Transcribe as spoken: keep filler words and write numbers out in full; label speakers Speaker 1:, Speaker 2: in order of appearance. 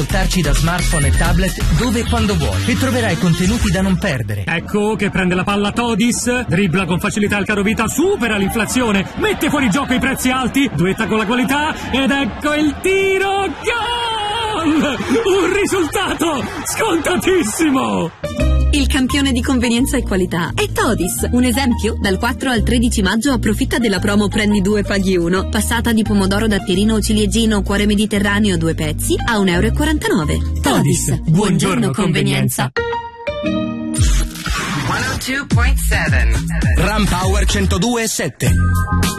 Speaker 1: ascoltarci da smartphone e tablet dove e quando vuoi e troverai contenuti da non perdere.
Speaker 2: Ecco che prende la palla Todis, dribbla con facilità il caro vita, supera l'inflazione, mette fuori gioco i prezzi alti, duetta con la qualità ed ecco il tiro, gol! Un risultato scontatissimo!
Speaker 3: Il campione di convenienza e qualità è Todis. Un esempio? Dal quattro al tredici maggio approfitta della promo Prendi due paghi uno. Passata di pomodoro datterino o ciliegino cuore mediterraneo due pezzi a un euro e quarantanove. Todis. Buongiorno convenienza.
Speaker 4: centodue virgola sette
Speaker 1: Ram Power centodue e sette.